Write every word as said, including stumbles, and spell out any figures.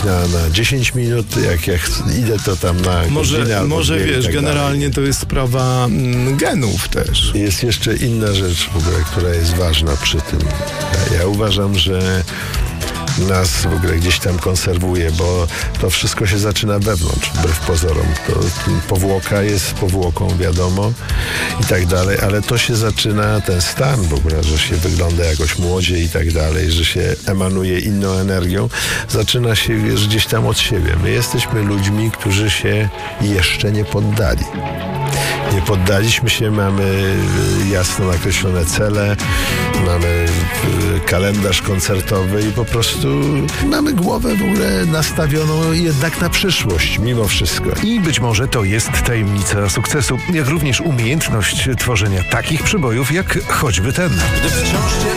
na, na dziesięć minut, jak, jak idę to tam na Może, godzinę albo może dwie i wiesz, tak generalnie dalej. to jest sprawa mm, genów też. Jest jeszcze inna rzecz w ogóle, która jest ważna przy tym. Ja uważam, że nas w ogóle gdzieś tam konserwuje, bo to wszystko się zaczyna wewnątrz, wbrew pozorom. To powłoka jest powłoką, wiadomo, i tak dalej, ale to się zaczyna, ten stan w ogóle, że się wygląda jakoś młodziej i tak dalej, że się emanuje inną energią, zaczyna się, wiesz, gdzieś tam od siebie. My jesteśmy ludźmi, którzy się jeszcze nie poddali. Nie poddaliśmy się, mamy jasno nakreślone cele, mamy kalendarz koncertowy i po prostu mamy głowę w ogóle nastawioną jednak na przyszłość, mimo wszystko. I być może to jest tajemnica sukcesu, jak również umiejętność tworzenia takich przybojów, jak choćby ten.